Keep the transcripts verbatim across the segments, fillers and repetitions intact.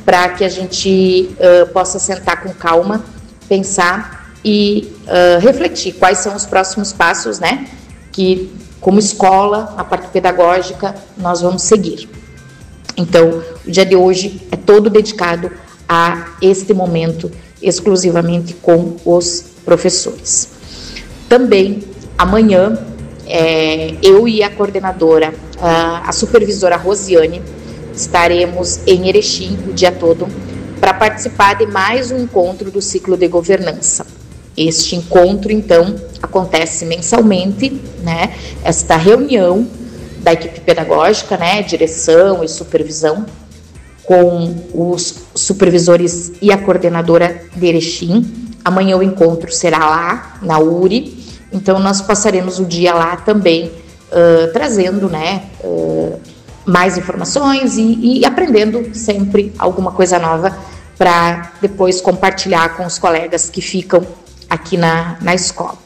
para que a gente uh, possa sentar com calma, pensar e uh, refletir quais são os próximos passos, né, que como escola, a parte pedagógica, nós vamos seguir. Então, o dia de hoje é todo dedicado a este momento, exclusivamente com os professores. Também, amanhã, é, eu e a coordenadora, a, a supervisora Rosiane, estaremos em Erechim o dia todo para participar de mais um encontro do ciclo de governança. Este encontro, então, acontece mensalmente, né? Esta reunião da equipe pedagógica, né? Direção e supervisão, com os supervisores e a coordenadora de Erechim. Amanhã o encontro será lá, na U R I, então nós passaremos o dia lá também, uh, trazendo, né, uh, mais informações e, e aprendendo sempre alguma coisa nova para depois compartilhar com os colegas que ficam aqui na, na escola.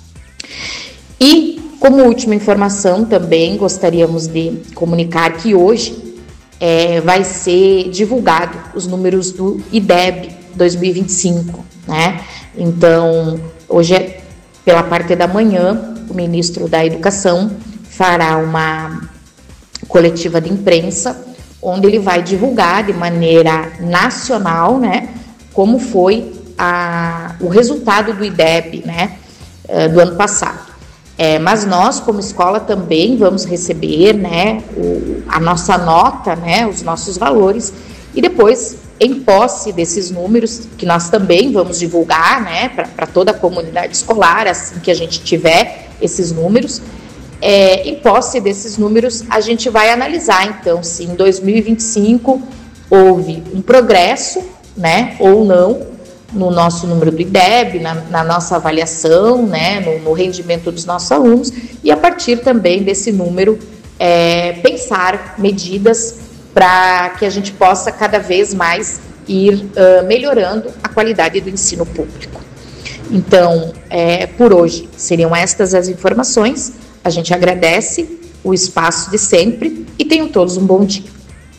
E, como última informação, também gostaríamos de comunicar que hoje é, vai ser divulgado os números do I D E B dois mil e vinte e cinco, né? Então, hoje, é, pela parte da manhã, o ministro da Educação fará uma coletiva de imprensa, onde ele vai divulgar de maneira nacional, né, como foi a, o resultado do I D E B, né, do ano passado. É, mas nós, como escola, também vamos receber, né, o, a nossa nota, né, os nossos valores, e depois, em posse desses números, que nós também vamos divulgar, né, para toda a comunidade escolar, assim que a gente tiver esses números, é, em posse desses números, a gente vai analisar, então, se em dois mil e vinte e cinco houve um progresso, né, ou não, no nosso número do I D E B, na, na nossa avaliação, né, no, no rendimento dos nossos alunos, e a partir também desse número, é, pensar medidas para que a gente possa cada vez mais ir uh, melhorando a qualidade do ensino público. Então, é, por hoje, seriam estas as informações. A gente agradece o espaço de sempre e tenham todos um bom dia.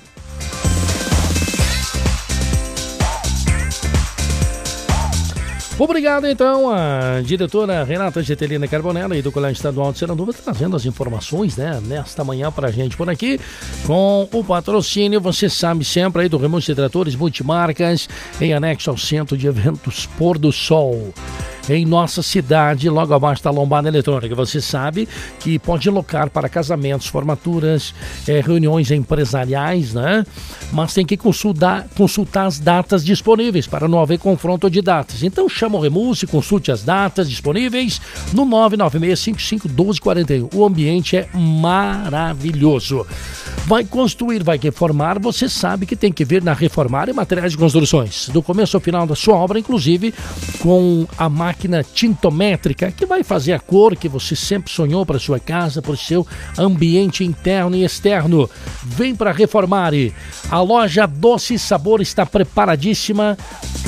Obrigado, então, a diretora Renata Getelina Carbonella e do Colégio Estadual de Seranduba, trazendo as informações, né, nesta manhã pra gente por aqui, com o patrocínio, você sabe sempre, aí do Raimundo de Tratores Multimarcas, em anexo ao Centro de Eventos Pôr do Sol. Em nossa cidade, logo abaixo da lombada eletrônica. Você sabe que pode locar para casamentos, formaturas, é, reuniões empresariais, né? Mas tem que consultar, consultar as datas disponíveis para não haver confronto de datas. Então chama o Remus e consulte as datas disponíveis no nove nove seis cinco cinco um dois quatro um. O ambiente é maravilhoso. Vai construir, vai reformar, você sabe que tem que vir na Reformar e Materiais de Construções. Do começo ao final da sua obra, inclusive com a máquina tintométrica, que vai fazer a cor que você sempre sonhou para sua casa, para o seu ambiente interno e externo. Vem para Reformar. A loja Doce Sabor está preparadíssima